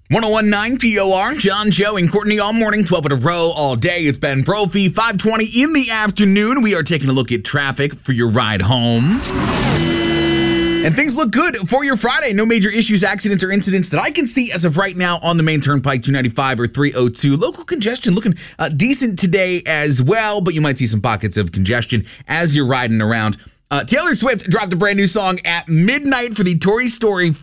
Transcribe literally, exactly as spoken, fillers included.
ten nineteen P O R, John, Joe, and Courtney all morning, twelve in a row, all day. It's Ben Brophy, five twenty in the afternoon. We are taking a look at traffic for your ride home. And things look good for your Friday. No major issues, accidents, or incidents that I can see as of right now on the main turnpike, two ninety-five or three oh two. Local congestion looking uh, decent today as well, but you might see some pockets of congestion as you're riding around. Uh, Taylor Swift dropped a brand new song at midnight for the Toy Story